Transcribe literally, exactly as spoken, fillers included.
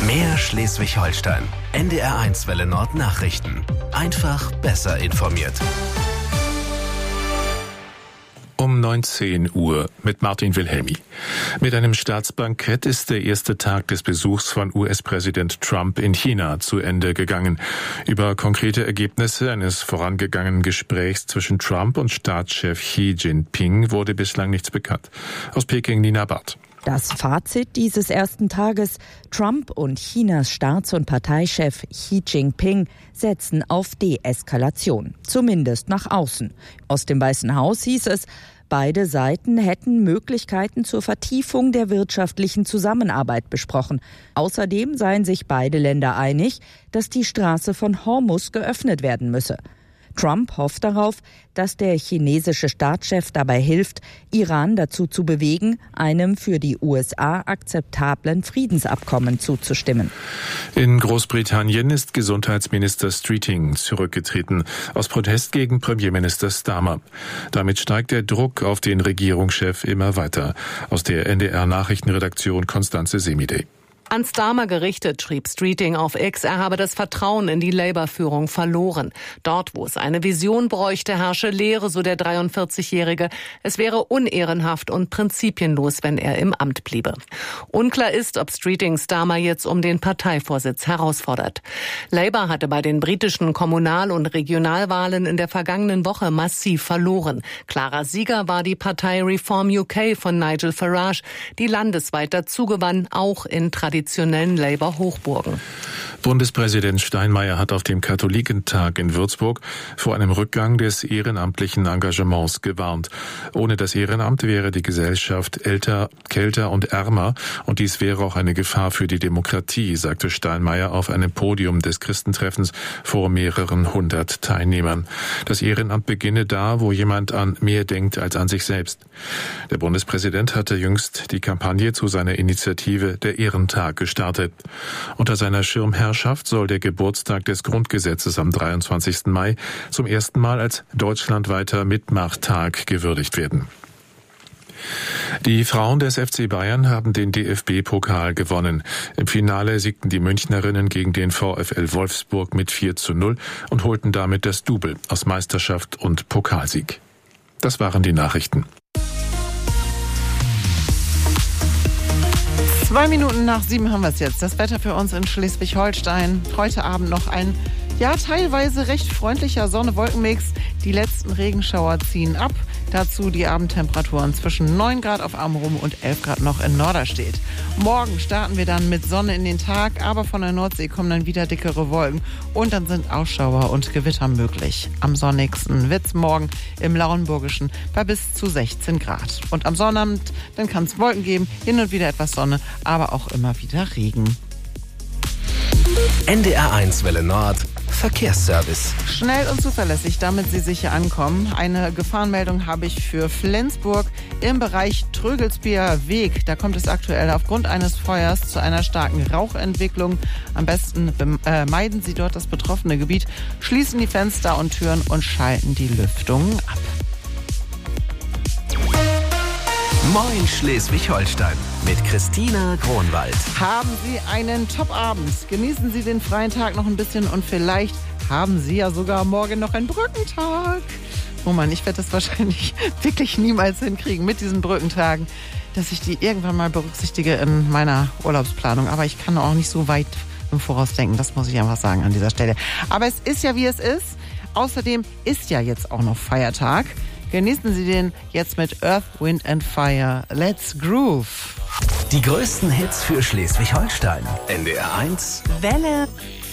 Mehr Schleswig-Holstein. N D R eins Welle Nord Nachrichten. Einfach besser informiert. Um neunzehn Uhr mit Martin Wilhelmi. Mit einem Staatsbankett ist der erste Tag des Besuchs von U S-Präsident Trump in China zu Ende gegangen. Über konkrete Ergebnisse eines vorangegangenen Gesprächs zwischen Trump und Staatschef Xi Jinping wurde bislang nichts bekannt. Aus Peking Nina Barth. Das Fazit dieses ersten Tages: Trump und Chinas Staats- und Parteichef Xi Jinping setzen auf Deeskalation, zumindest nach außen. Aus dem Weißen Haus hieß es, beide Seiten hätten Möglichkeiten zur Vertiefung der wirtschaftlichen Zusammenarbeit besprochen. Außerdem seien sich beide Länder einig, dass die Straße von Hormuz geöffnet werden müsse. Trump hofft darauf, dass der chinesische Staatschef dabei hilft, Iran dazu zu bewegen, einem für die U S A akzeptablen Friedensabkommen zuzustimmen. In Großbritannien ist Gesundheitsminister Streeting zurückgetreten, aus Protest gegen Premierminister Starmer. Damit steigt der Druck auf den Regierungschef immer weiter. Aus der N D R-Nachrichtenredaktion Konstanze Semidey. An Starmer gerichtet schrieb Streeting auf X, er habe das Vertrauen in die Labour-Führung verloren. Dort, wo es eine Vision bräuchte, herrsche Leere, so der dreiundvierzigjährige. Es wäre unehrenhaft und prinzipienlos, wenn er im Amt bliebe. Unklar ist, ob Streeting Starmer jetzt um den Parteivorsitz herausfordert. Labour hatte bei den britischen Kommunal- und Regionalwahlen in der vergangenen Woche massiv verloren. Klarer Sieger war die Partei Reform U K von Nigel Farage, die landesweit dazugewann, auch in traditionellen traditionellen Labour-Hochburgen. Bundespräsident Steinmeier hat auf dem Katholikentag in Würzburg vor einem Rückgang des ehrenamtlichen Engagements gewarnt. Ohne das Ehrenamt wäre die Gesellschaft älter, kälter und ärmer und dies wäre auch eine Gefahr für die Demokratie, sagte Steinmeier auf einem Podium des Christentreffens vor mehreren hundert Teilnehmern. Das Ehrenamt beginne da, wo jemand an mehr denkt als an sich selbst. Der Bundespräsident hatte jüngst die Kampagne zu seiner Initiative Der Ehrentag gestartet. Unter seiner Schirmherrschaft soll der Geburtstag des Grundgesetzes am dreiundzwanzigsten Mai zum ersten Mal als deutschlandweiter Mitmachtag gewürdigt werden. Die Frauen des F C Bayern haben den D F B-Pokal gewonnen. Im Finale siegten die Münchnerinnen gegen den VfL Wolfsburg mit vier zu null und holten damit das Double aus Meisterschaft und Pokalsieg. Das waren die Nachrichten. Zwei Minuten nach sieben haben wir es jetzt. Das Wetter für uns in Schleswig-Holstein. Heute Abend noch ein, ja, teilweise recht freundlicher Sonne-Wolken-Mix. Die letzten Regenschauer ziehen ab. Dazu die Abendtemperaturen zwischen neun Grad auf Amrum und elf Grad noch in Norderstedt. Morgen starten wir dann mit Sonne in den Tag, aber von der Nordsee kommen dann wieder dickere Wolken und dann sind Ausschauer und Gewitter möglich. Am sonnigsten wird's morgen im Lauenburgischen bei bis zu sechzehn Grad. Und am Sonnabend, dann kann es Wolken geben, hin und wieder etwas Sonne, aber auch immer wieder Regen. N D R eins Welle Nord Verkehrsservice. Schnell und zuverlässig, damit Sie sicher ankommen. Eine Gefahrenmeldung habe ich für Flensburg im Bereich Trögelsbier Weg. Da kommt es aktuell aufgrund eines Feuers zu einer starken Rauchentwicklung. Am besten äh, meiden Sie dort das betroffene Gebiet, schließen die Fenster und Türen und schalten die Lüftungen ab. Moin Schleswig-Holstein mit Christina Kronwald. Haben Sie einen Top-Abend. Genießen Sie den freien Tag noch ein bisschen und vielleicht haben Sie ja sogar morgen noch einen Brückentag. Oh Mann, ich werde das wahrscheinlich wirklich niemals hinkriegen mit diesen Brückentagen, dass ich die irgendwann mal berücksichtige in meiner Urlaubsplanung. Aber ich kann auch nicht so weit im Voraus denken, das muss ich einfach sagen an dieser Stelle. Aber es ist ja, wie es ist. Außerdem ist ja jetzt auch noch Feiertag. Genießen Sie den jetzt mit Earth, Wind and Fire. Let's groove. Die größten Hits für Schleswig-Holstein. N D R eins Welle